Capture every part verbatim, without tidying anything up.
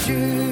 据。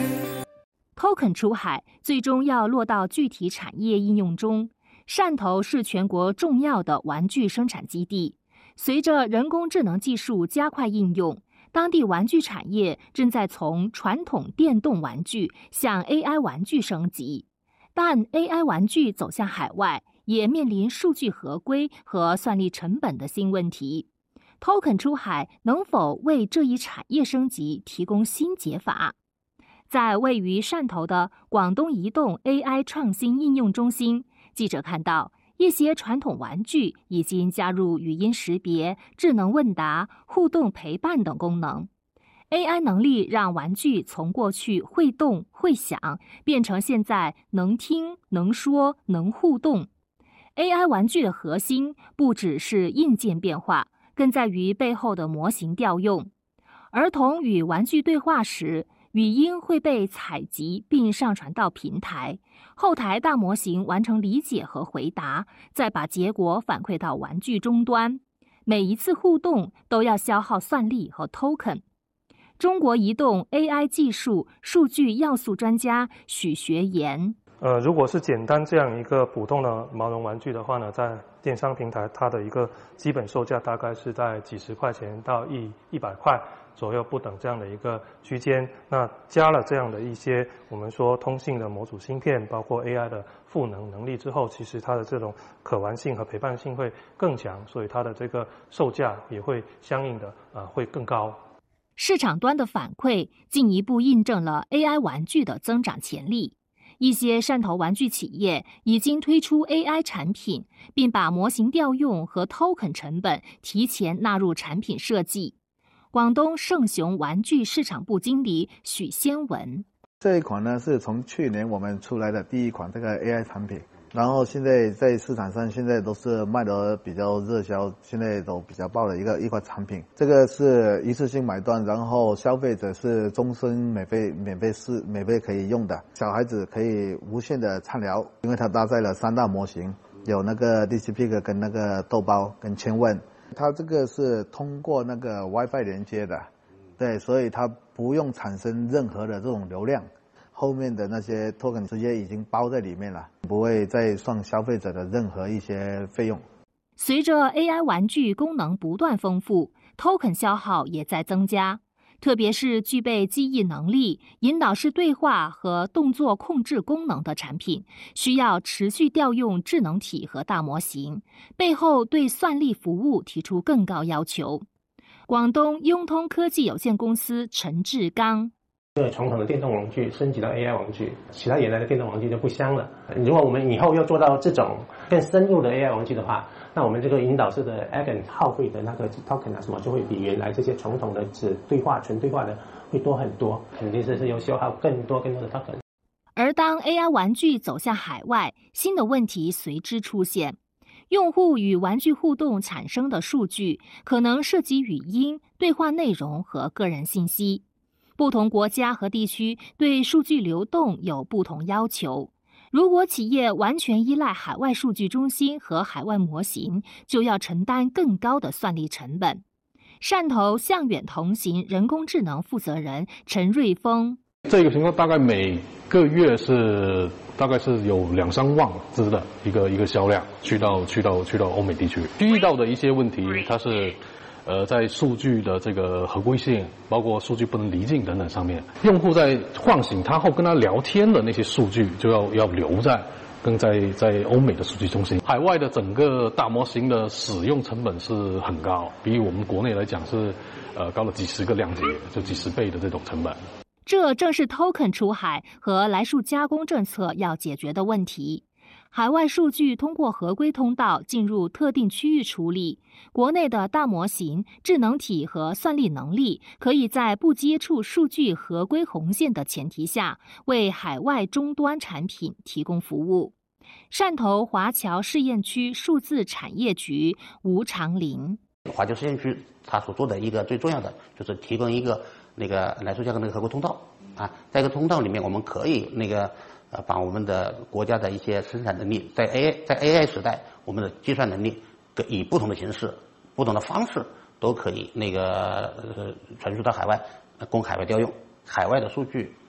Token 出海，最终要落到具体产业应用中。汕头是全国重要的玩具生产基地，随着人工智能技术加快应用，当地玩具产业正在从传统电动玩具向 A I 玩具升级。但 A I 玩具走向海外，也面临数据合规和算力成本的新问题。Token 出海能否为这一产业升级提供新解法？在位于汕头的广东移动 A I 创新应用中心，记者看到一些传统玩具已经加入语音识别、智能问答、互动陪伴等功能。A I 能力让玩具从过去会动会想，变成现在能听、能说、能互动。A I 玩具的核心不只是硬件变化，更在于背后的模型调用。儿童与玩具对话时，语音会被采集并上传到平台，后台大模型完成理解和回答，再把结果反馈到玩具终端。每一次互动都要消耗算力和 token。中国移动 A I 技术数据要素专家许学言。 呃，如果是简单这样一个普通的毛绒玩具的话呢，在电商平台它的一个基本售价大概是在几十块钱到一一百块左右不等这样的一个区间。那加了这样的一些我们说通信的模组芯片，包括 A I 的赋能能力之后，其实它的这种可玩性和陪伴性会更强，所以它的这个售价也会相应的呃会更高。 市场端的反馈进一步印证了 A I 玩具的增长潜力。一些汕头玩具企业已经推出 A I 产品，并把模型调用和 token 成本提前纳入产品设计。广东盛雄玩具市场部经理许先文： 这一款呢是从去年我们出来的第一款这个 A I 产品，然后现在在市场上现在都是卖得比较热销，现在都比较爆的一个一款产品。这个是一次性买断，然后消费者是终身免费免费是免费可以用的，小孩子可以无限的畅聊，因为它搭载了三大模型，有那个 DeepSeek 跟那个豆包跟千问，它这个是通过那个 WiFi 连接的，对，所以它不用产生任何的这种流量。后面的那些 token 直接已经包在里面了，不会再算消费者的任何一些费用。 随着 A I 玩具功能不断丰富 ，token 消耗也在增加。特别是具备记忆能力、引导式对话和动作控制功能的产品，需要持续调用智能体和大模型，背后对算力服务提出更高要求。广东雍通科技有限公司陈志刚。 这个传统的电动玩具升级到 A I 玩具，其他原来的电动玩具就不香了。如果我们以后要做到这种更深入的 A I 玩具的话，那我们这个引导式的 agent 耗费的那个 token 啊什么，就会比原来这些传统的只对话、纯对话的会多很多，肯定是是要消耗更多更多的 token。 而当 A I 玩具走向海外，新的问题随之出现。用户与玩具互动产生的数据可能涉及语音、对话内容和个人信息。不同国家和地区对数据流动有不同要求。如果企业完全依赖海外数据中心和海外模型，就要承担更高的算力成本。汕头向远同行人工智能负责人陈瑞峰： 这个情况大概每个月是大概是有两三万只的一个一个销量，去到去到去到欧美地区，遇到的一些问题，它是。呃，在数据的这个合规性，包括数据不能离境等等上面，用户在唤醒他后跟他聊天的那些数据，就要要留在跟在在欧美的数据中心。海外的整个大模型的使用成本是很高，比我们国内来讲是呃高了几十个量级，就几十倍的这种成本。 这正是 token 出海和来数加工政策要解决的问题。海外数据通过合规通道进入特定区域处理，国内的大模型、智能体和算力能力可以在不接触数据合规红线的前提下，为海外终端产品提供服务。汕头华侨试验区数字产业局吴长林： 华侨试验区它所做的一个最重要的就是提供一个那个来数加工的合规通道啊，在这个通道里面，我们可以那个。呃，把我们的国家的一些生产能力，在 A I 在 A I 时代，我们的计算能力以不同的形式、不同的方式都可以那个呃传输到海外，供海外调用。海外的数据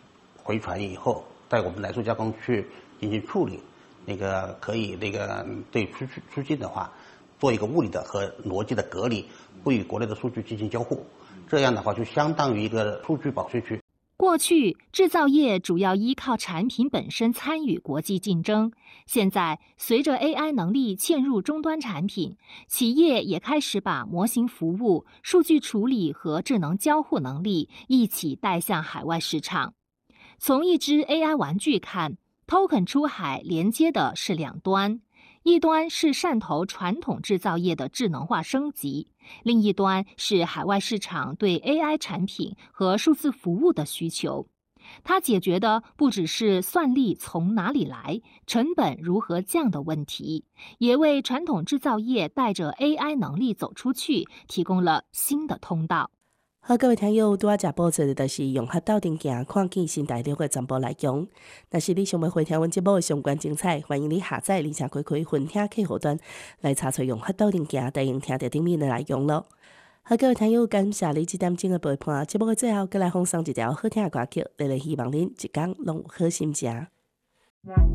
回传以后，在我们来速加工去进行处理，那个可以那个对出去出境的话，做一个物理的和逻辑的隔离，不与国内的数据进行交互。这样的话，就相当于一个数据保税区。 过去，制造业主要依靠产品本身参与国际竞争。现在，随着 A I 能力嵌入终端产品，企业也开始把模型服务、数据处理和智能交互能力一起带向海外市场。从一只 A I 玩具看 ，Token 出海连接的是两端。一端是汕头传统制造业的智能化升级，另一端是海外市场对 A I 产品和数字服务的需求。它解决的不只是算力从哪里来、成本如何降的问题，也为传统制造业带着 A I 能力走出去提供了新的通道。 好，各位听友，拄仔食播出的就是用核斗阵行看见新大陆的全部内容。若是你想要回听阮节目的相关精彩，欢迎你下载而且开开分听客户端来查找用核斗阵行，就用听到顶面的内容咯。好，各位听友，感谢你这点钟的陪伴。节目的最后，再来放送一条好听的歌曲，来来希望恁一天拢有好心情。